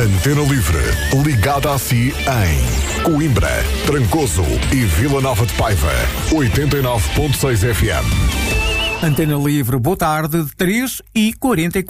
Antena Livre, ligada a si em Coimbra, Trancoso e Vila Nova de Paiva. 89.6 FM. Antena Livre, boa tarde, 3h44.